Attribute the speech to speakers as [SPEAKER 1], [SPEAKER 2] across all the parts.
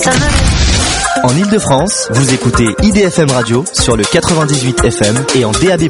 [SPEAKER 1] En Ile-de-France, vous écoutez IDFM Radio sur le 98 FM et en DAB+.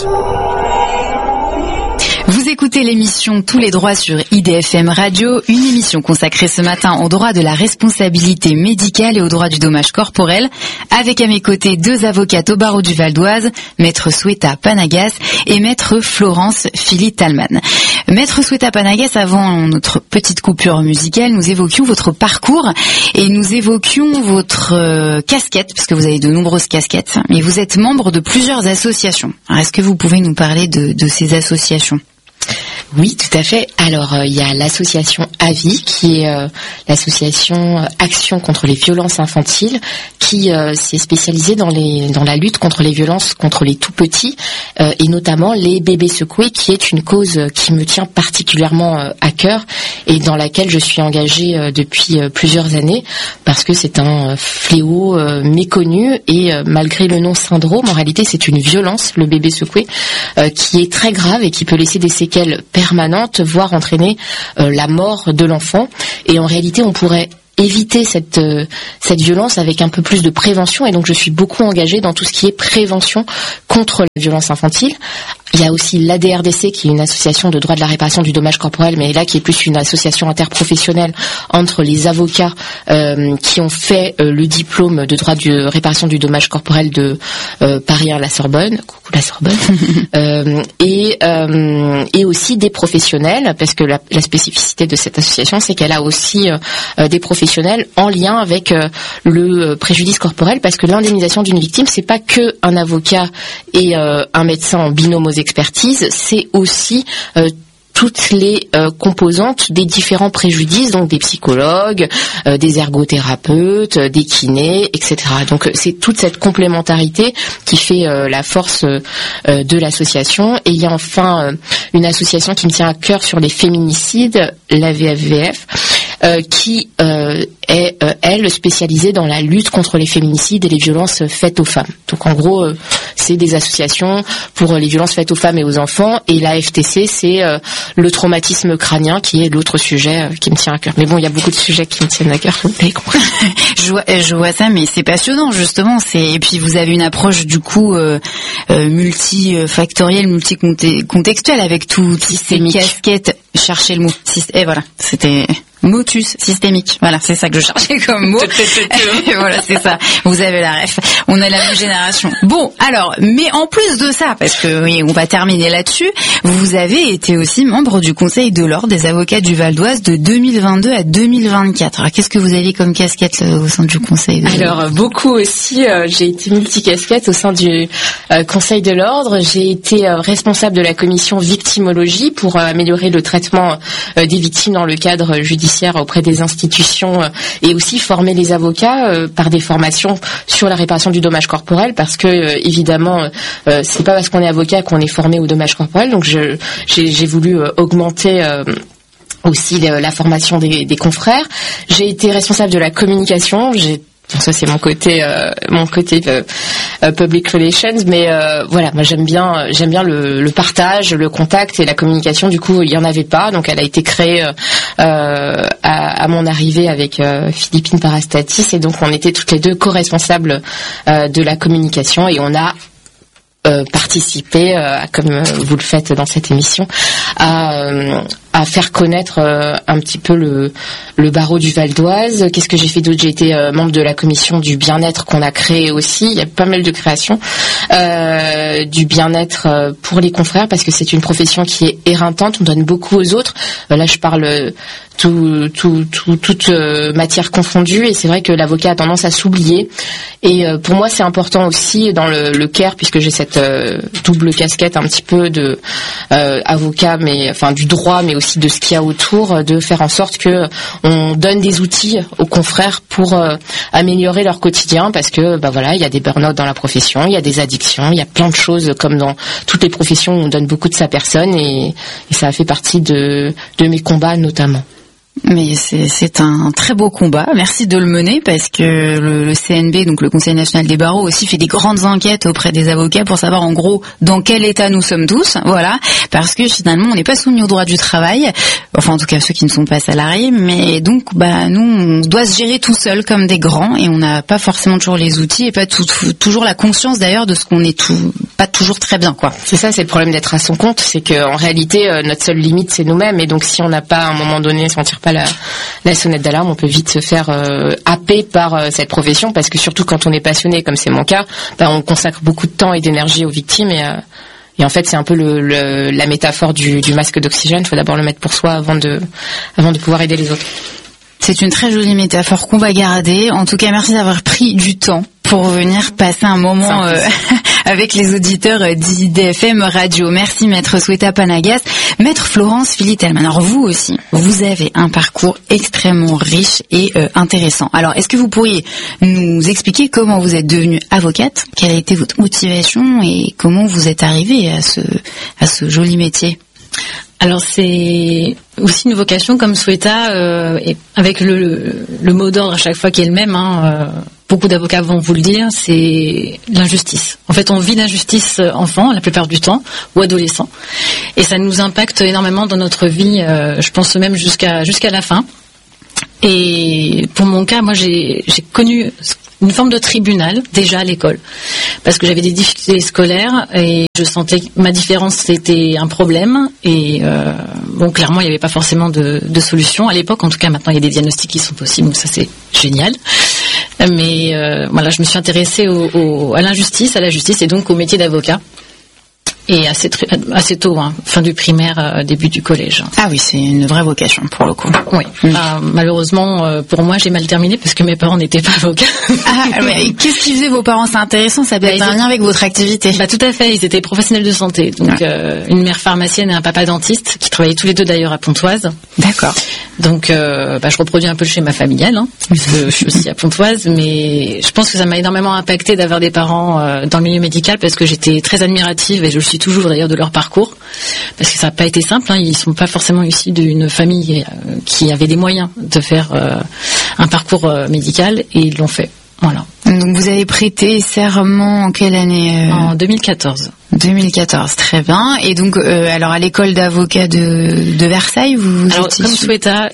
[SPEAKER 2] Vous écoutez l'émission Tous les droits sur IDFM Radio, une émission consacrée ce matin aux droits de la responsabilité médicale et aux droits du dommage corporel, avec à mes côtés deux avocates au barreau du Val d'Oise, Maître Sweta Panagas et Maître Florence Philippe-Talman. Maître Sweta Panagas, avant notre petite coupure musicale, nous évoquions votre parcours et nous évoquions votre casquette, parce que vous avez de nombreuses casquettes, et vous êtes membre de plusieurs associations. Alors, est-ce que vous pouvez nous parler de ces associations ?
[SPEAKER 3] Oui, tout à fait. Alors, il y a l'association AVI, qui est l'association Action contre les violences infantiles, qui s'est spécialisée dans la lutte contre les violences contre les tout-petits, et notamment les bébés secoués, qui est une cause qui me tient particulièrement à cœur et dans laquelle je suis engagée depuis plusieurs années, parce que c'est un fléau méconnu et malgré le nom syndrome, en réalité c'est une violence, le bébé secoué, qui est très grave et qui peut laisser des séquelles permanente, voire entraîner la mort de l'enfant. Et en réalité, on pourrait éviter cette violence avec un peu plus de prévention. Et donc, je suis beaucoup engagée dans tout ce qui est prévention contre la violence infantile. Il y a aussi l'ADRDC, qui est une association de droit de la réparation du dommage corporel, mais là qui est plus une association interprofessionnelle entre les avocats qui ont fait le diplôme de droit de réparation du dommage corporel de Paris 1 la Sorbonne, coucou la Sorbonne, et aussi des professionnels, parce que la spécificité de cette association, c'est qu'elle a aussi des professionnels en lien avec le préjudice corporel, parce que l'indemnisation d'une victime, c'est pas que un avocat et un médecin en binôme aux expertises, c'est aussi toutes les composantes des différents préjudices, donc des psychologues, des ergothérapeutes, des kinés, etc. Donc c'est toute cette complémentarité qui fait la force de l'association. Et il y a enfin une association qui me tient à cœur sur les féminicides, la VFVF, qui est, elle, spécialisée dans la lutte contre les féminicides et les violences faites aux femmes. Donc en gros, c'est des associations pour les violences faites aux femmes et aux enfants, et la FTC, c'est le traumatisme crânien, qui est l'autre sujet qui me tient à cœur. Mais bon, il y a beaucoup de sujets qui me tiennent à cœur, vous l'avez compris.
[SPEAKER 2] Je vois ça, mais c'est passionnant, justement. Et puis vous avez une approche, du coup, multifactorielle, multicontextuelle, avec toutes ces casquettes. Cherchez le mot. Et voilà, c'était... Motus systémique, voilà, c'est ça que je cherchais comme mot. Voilà, c'est ça. Vous avez la ref. On est la même génération. Bon, alors, mais en plus de ça, parce que oui, on va terminer là-dessus, vous avez été aussi membre du Conseil de l'Ordre des avocats du Val d'Oise de 2022 à 2024. Alors, qu'est-ce que vous avez comme casquette au sein du Conseil de l'Ordre ?
[SPEAKER 3] Alors, beaucoup aussi. J'ai été multicasquette au sein du Conseil de l'Ordre. J'ai été responsable de la commission victimologie pour améliorer le traitement des victimes dans le cadre judiciaire auprès des institutions, et aussi former les avocats par des formations sur la réparation du dommage corporel, parce que évidemment c'est pas parce qu'on est avocat qu'on est formé au dommage corporel. Donc j'ai voulu augmenter aussi la formation des confrères. J'ai été responsable de la communication. Bon, ça c'est mon côté public relations, mais voilà, moi j'aime bien le partage, le contact et la communication. Du coup, il y en avait pas, donc elle a été créée à mon arrivée avec Philippine Parastatis, et donc on était toutes les deux co-responsables de la communication, et on a participer, comme vous le faites dans cette émission, à faire connaître un petit peu le barreau du Val d'Oise. Qu'est-ce que j'ai fait d'autre ? J'ai été membre de la commission du bien-être qu'on a créée aussi. Il y a pas mal de créations du bien-être pour les confrères, parce que c'est une profession qui est éreintante. On donne beaucoup aux autres. Là, je parle toute matière confondue, et c'est vrai que l'avocat a tendance à s'oublier. Et pour moi, c'est important aussi dans le care, puisque j'ai cette double casquette un petit peu de avocat, mais enfin du droit, mais aussi de ce qu'il y a autour, de faire en sorte que on donne des outils aux confrères pour améliorer leur quotidien, parce que voilà, il y a des burn-out dans la profession, il y a des addictions, il y a plein de choses, comme dans toutes les professions où on donne beaucoup de sa personne, et ça a fait partie de mes combats notamment.
[SPEAKER 2] Mais c'est un très beau combat. Merci de le mener parce que le CNB, donc le Conseil national des barreaux, aussi fait des grandes enquêtes auprès des avocats pour savoir en gros dans quel état nous sommes tous. Voilà, parce que finalement on n'est pas soumis au droit du travail. Enfin en tout cas ceux qui ne sont pas salariés. Mais donc nous on doit se gérer tout seul comme des grands et on n'a pas forcément toujours les outils et pas toujours la conscience d'ailleurs de ce qu'on est pas toujours très bien quoi.
[SPEAKER 3] C'est ça, c'est le problème d'être à son compte, c'est que en réalité notre seule limite c'est nous-mêmes et donc si on n'a pas à un moment donné, si on tire pas la sonnette d'alarme, on peut vite se faire happer par cette profession parce que surtout quand on est passionné comme c'est mon cas, on consacre beaucoup de temps et d'énergie aux victimes et en fait c'est un peu la métaphore du masque d'oxygène, il faut d'abord le mettre pour soi avant de pouvoir aider les autres.
[SPEAKER 2] C'est une très jolie métaphore qu'on va garder. En tout cas, merci d'avoir pris du temps pour venir passer un moment avec les auditeurs d'IDFM Radio. Merci Maître Sweta Panagas. Maître Florence Philly-Tellman. Alors vous aussi, vous avez un parcours extrêmement riche et intéressant. Alors est-ce que vous pourriez nous expliquer comment vous êtes devenue avocate, quelle a été votre motivation et comment vous êtes arrivée à ce joli métier?
[SPEAKER 4] Alors c'est aussi une vocation comme Sweta, et avec le mot d'ordre à chaque fois qui est le même. Beaucoup d'avocats vont vous le dire, c'est l'injustice. En fait, on vit l'injustice enfant la plupart du temps ou adolescent, et ça nous impacte énormément dans notre vie. Je pense même jusqu'à la fin. Et pour mon cas, moi j'ai connu une forme de tribunal déjà à l'école parce que j'avais des difficultés scolaires et je sentais que ma différence c'était un problème et clairement il n'y avait pas forcément de solution à l'époque. En tout cas maintenant il y a des diagnostics qui sont possibles, donc ça c'est génial. Mais je me suis intéressée à l'injustice, à la justice et donc au métier d'avocat. Et assez tôt, fin du primaire, début du collège.
[SPEAKER 2] Ah oui, c'est une vraie vocation pour le coup.
[SPEAKER 4] Oui. Malheureusement, pour moi, j'ai mal terminé parce que mes parents n'étaient pas avocats.
[SPEAKER 2] Ah, mais qu'est-ce qu'ils faisaient vos parents? C'est intéressant, ça peut être un lien avec votre activité.
[SPEAKER 4] Tout à fait, ils étaient professionnels de santé. Donc, une mère pharmacienne et un papa dentiste qui travaillaient tous les deux d'ailleurs à Pontoise.
[SPEAKER 2] D'accord.
[SPEAKER 4] Donc, je reproduis un peu le schéma familial, puisque je suis aussi à Pontoise, mais je pense que ça m'a énormément impacté d'avoir des parents dans le milieu médical parce que j'étais très admirative et je le suis toujours d'ailleurs de leur parcours, parce que ça n'a pas été simple. Ils sont pas forcément issus d'une famille qui avait les moyens de faire un parcours médical et ils l'ont fait. Voilà.
[SPEAKER 2] Donc vous avez prêté serment en quelle année?
[SPEAKER 4] En 2014.
[SPEAKER 2] 2014, très bien. Et donc, alors à l'école d'avocat de Versailles, vous
[SPEAKER 4] alors,
[SPEAKER 2] étiez
[SPEAKER 4] comme Sweta,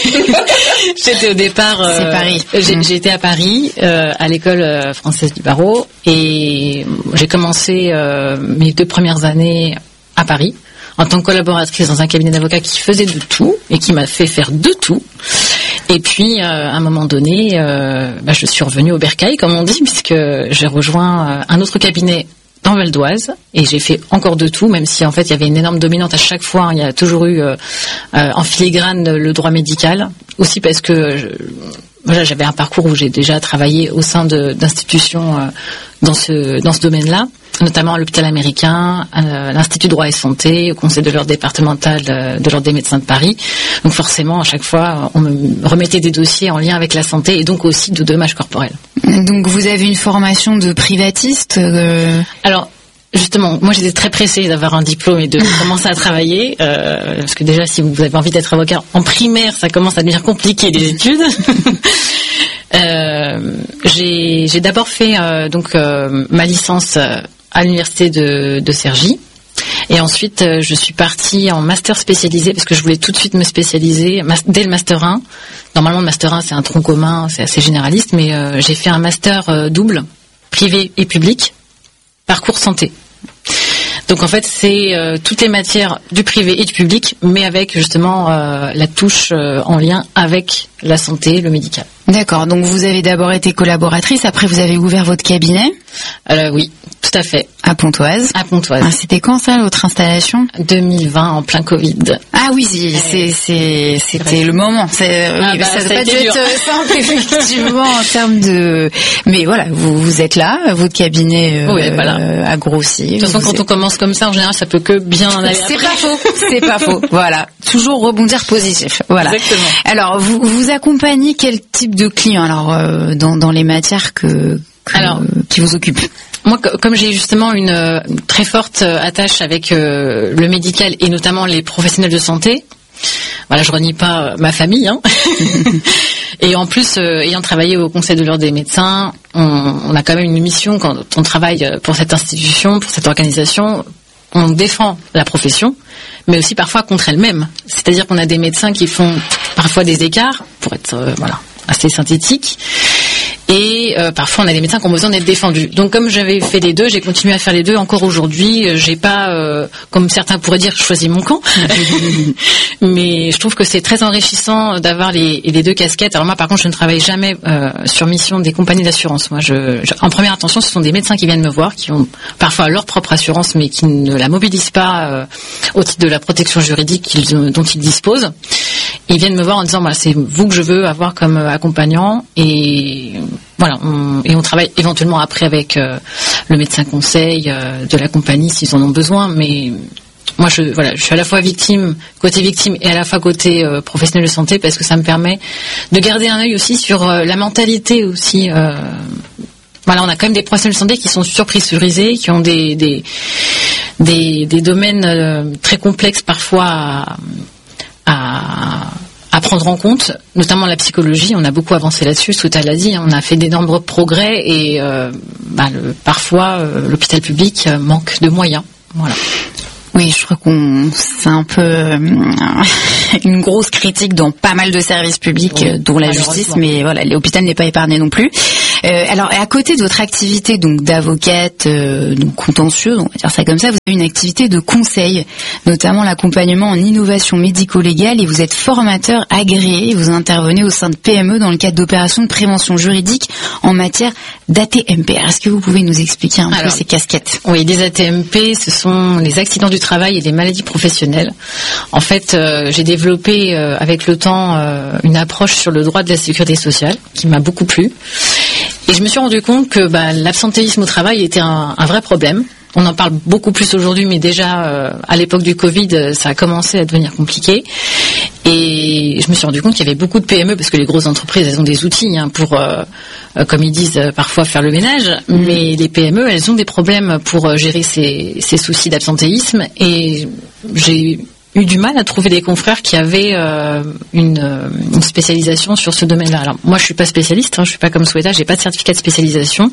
[SPEAKER 4] j'étais au départ.
[SPEAKER 2] C'est Paris.
[SPEAKER 4] J'étais à Paris, à l'école française du barreau, et j'ai commencé mes 2 premières années à Paris en tant que collaboratrice dans un cabinet d'avocats qui faisait de tout et qui m'a fait faire de tout. Et puis, à un moment donné, je suis revenue au bercail, comme on dit, puisque j'ai rejoint un autre cabinet dans Val d'Oise et j'ai fait encore de tout, même si en fait il y avait une énorme dominante à chaque fois. Il y a toujours eu en filigrane le droit médical, aussi parce que j'avais un parcours où j'ai déjà travaillé au sein d'institutions dans ce domaine-là, notamment à l'hôpital américain, à l'Institut droit et santé, au conseil de l'ordre départemental de l'ordre des médecins de Paris. Donc forcément, à chaque fois, on me remettait des dossiers en lien avec la santé et donc aussi de dommages corporels.
[SPEAKER 2] Donc vous avez une formation de privatiste
[SPEAKER 4] Alors, justement, moi j'étais très pressée d'avoir un diplôme et de commencer à travailler, parce que déjà si vous avez envie d'être avocat en primaire, ça commence à devenir compliqué les études. J'ai d'abord fait ma licence à l'université de Cergy. Et ensuite, je suis partie en master spécialisé parce que je voulais tout de suite me spécialiser dès le master 1. Normalement, le master 1, c'est un tronc commun, c'est assez généraliste, mais j'ai fait un master double, privé et public, parcours santé. Donc en fait, c'est toutes les matières du privé et du public, mais avec justement la touche en lien avec la santé, le médical.
[SPEAKER 2] D'accord, donc vous avez d'abord été collaboratrice, après vous avez ouvert votre cabinet?
[SPEAKER 4] Oui, tout à fait.
[SPEAKER 2] À Pontoise?
[SPEAKER 4] À Pontoise.
[SPEAKER 2] Ah, c'était quand ça, votre installation?
[SPEAKER 4] 2020, en plein Covid.
[SPEAKER 2] Ah oui, c'était le moment. Ça n'a pas dû être simple, effectivement, en termes de... Mais voilà, vous êtes là, votre cabinet a grossi.
[SPEAKER 4] De toute façon, quand on commence comme ça, en général, ça peut que bien en aller.
[SPEAKER 2] C'est pas faux. Voilà, toujours rebondir positif. Voilà.
[SPEAKER 4] Exactement.
[SPEAKER 2] Alors, vous accompagnez quel type de clients alors dans les matières qui vous occupent?
[SPEAKER 4] Moi, comme j'ai justement une très forte attache avec le médical et notamment les professionnels de santé, voilà, je renie pas ma famille, hein. Et en plus, ayant travaillé au Conseil de l'ordre des médecins, on a quand même une mission quand on travaille pour cette institution, pour cette organisation. On défend la profession, mais aussi parfois contre elle-même. C'est-à-dire qu'on a des médecins qui font parfois des écarts, pour être assez synthétique. Et parfois on a des médecins qui ont besoin d'être défendus. Donc comme j'avais fait les deux, j'ai continué à faire les deux encore aujourd'hui. J'ai pas, comme certains pourraient dire, choisi mon camp. Mais je trouve que c'est très enrichissant d'avoir les deux casquettes. Alors moi par contre je ne travaille jamais sur mission des compagnies d'assurance. Moi en première intention ce sont des médecins qui viennent me voir, qui ont parfois leur propre assurance mais qui ne la mobilisent pas au titre de la protection juridique dont ils disposent. Ils viennent me voir en disant voilà, c'est vous que je veux avoir comme accompagnant et voilà, on travaille éventuellement après avec le médecin conseil de la compagnie s'ils en ont besoin, mais moi je suis à la fois côté victime et à la fois côté professionnel de santé parce que ça me permet de garder un œil aussi sur la mentalité aussi. Voilà, on a quand même des professionnels de santé qui sont surpressurisés, qui ont des domaines très complexes parfois à prendre en compte, notamment la psychologie. On a beaucoup avancé là-dessus, Sweta l'a dit, on a fait d'énormes progrès et parfois l'hôpital public manque de moyens. Voilà.
[SPEAKER 2] Oui, je crois c'est un peu une grosse critique dans pas mal de services publics, oui, dont la justice, mais voilà, l'hôpital n'est pas épargné non plus. Alors, à côté de votre activité donc d'avocate, donc contentieuse, on va dire ça comme ça, vous avez une activité de conseil, notamment l'accompagnement en innovation médico-légale, et vous êtes formateur agréé. Vous intervenez au sein de PME dans le cadre d'opérations de prévention juridique en matière d'ATMP. Alors, est-ce que vous pouvez nous expliquer un peu ces casquettes?
[SPEAKER 4] Oui, les ATMP, ce sont les accidents du travail et les maladies professionnelles. En fait, j'ai développé avec le temps une approche sur le droit de la sécurité sociale qui m'a beaucoup plu. Et je me suis rendu compte que l'absentéisme au travail était un vrai problème. On en parle beaucoup plus aujourd'hui, mais déjà à l'époque du Covid, ça a commencé à devenir compliqué. Et je me suis rendu compte qu'il y avait beaucoup de PME, parce que les grosses entreprises, elles ont des outils pour, comme ils disent, parfois faire le ménage. Mais les PME, elles ont des problèmes pour gérer ces soucis d'absentéisme. Et j'ai eu du mal à trouver des confrères qui avaient une spécialisation sur ce domaine-là. Alors moi, je suis pas spécialiste, je suis pas comme Sweta, j'ai pas de certificat de spécialisation.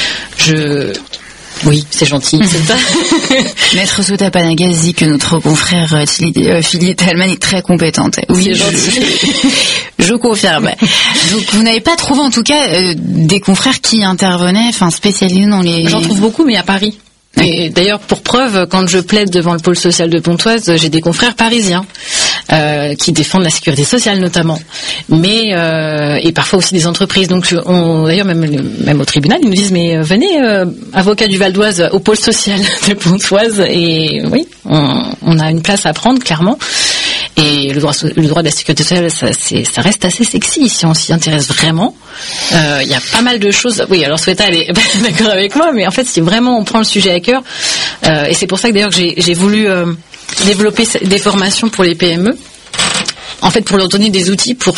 [SPEAKER 4] Oui, c'est gentil. C'est ça.
[SPEAKER 2] Maître Sweta Panagas dit que notre confrère Philippe Talman est très compétente. Oui,
[SPEAKER 4] c'est gentil.
[SPEAKER 2] Je confirme. Donc vous n'avez pas trouvé en tout cas des confrères qui intervenaient, spécialisés dans les...
[SPEAKER 4] J'en trouve beaucoup, mais à Paris. Et d'ailleurs, pour preuve, quand je plaide devant le pôle social de Pontoise, j'ai des confrères parisiens qui défendent la sécurité sociale notamment, mais et parfois aussi des entreprises. Donc, d'ailleurs, même au tribunal, ils nous disent mais venez, avocat du Val d'Oise, au pôle social de Pontoise. Et oui, on a une place à prendre clairement. Et le droit de la sécurité sociale, ça reste assez sexy si on s'y intéresse vraiment. Il y a pas mal de choses. Oui, alors Sweta, elle est d'accord avec moi, mais en fait, si vraiment on prend le sujet à cœur, et c'est pour ça que d'ailleurs que j'ai voulu développer des formations pour les PME. En fait, pour leur donner des outils pour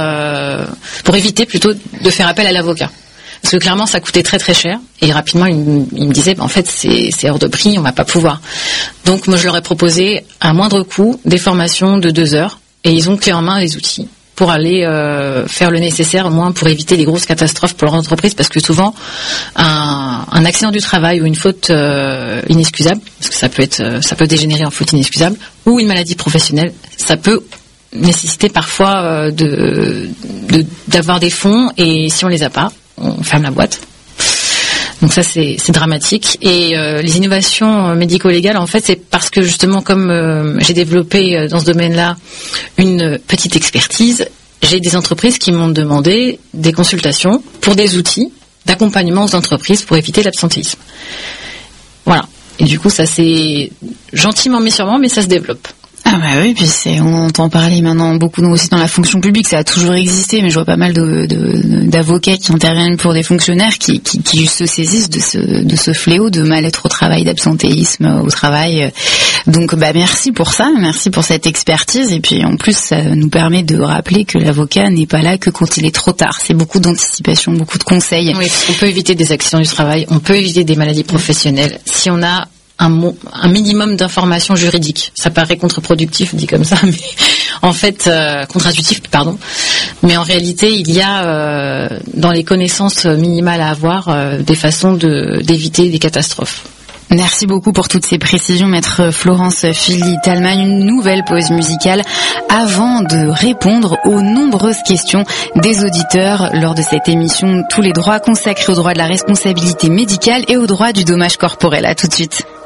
[SPEAKER 4] éviter plutôt de faire appel à l'avocat. Parce que clairement, ça coûtait très très cher. Et rapidement, il me disait, en fait, c'est hors de prix, on va pas pouvoir. Donc, moi, je leur ai proposé, à moindre coût, des formations de 2 heures. Et ils ont clé en main les outils pour aller faire le nécessaire, au moins pour éviter les grosses catastrophes pour leur entreprise. Parce que souvent, un accident du travail ou une faute inexcusable, parce que ça peut dégénérer en faute inexcusable, ou une maladie professionnelle, ça peut nécessiter parfois d'avoir des fonds. Et si on les a pas, on ferme la boîte. Donc ça, c'est dramatique. Et les innovations médico-légales, en fait, c'est parce que justement, comme j'ai développé dans ce domaine-là une petite expertise, j'ai des entreprises qui m'ont demandé des consultations pour des outils d'accompagnement aux entreprises pour éviter l'absentéisme. Voilà. Et du coup, ça c'est gentiment mais sûrement, mais ça se développe.
[SPEAKER 2] Ah bah oui, puis on entend parler maintenant beaucoup aussi dans la fonction publique, ça a toujours existé, mais je vois pas mal d'avocats qui interviennent pour des fonctionnaires qui se saisissent de ce fléau de mal-être au travail, d'absentéisme au travail. Donc merci pour ça, merci pour cette expertise, et puis en plus ça nous permet de rappeler que l'avocat n'est pas là que quand il est trop tard. C'est beaucoup d'anticipation, beaucoup de conseils.
[SPEAKER 4] Oui, on peut éviter des accidents du travail, on peut éviter des maladies professionnelles si on a un minimum d'informations juridiques. Ça paraît contre-productif dit comme ça, mais en fait contre-intuitif, pardon. Mais en réalité, il y a dans les connaissances minimales à avoir des façons d'éviter des catastrophes.
[SPEAKER 2] Merci beaucoup pour toutes ces précisions, maître Florence Philly-Thalmann. Une nouvelle pause musicale avant de répondre aux nombreuses questions des auditeurs lors de cette émission Tous les droits consacrés aux droits de la responsabilité médicale et aux droits du dommage corporel. À tout de suite.